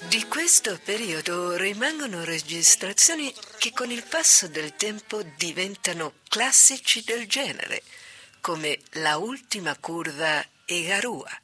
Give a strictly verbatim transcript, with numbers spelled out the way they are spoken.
Di questo periodo rimangono registrazioni che con il passo del tempo diventano classici del genere, come La ultima curva e Garua.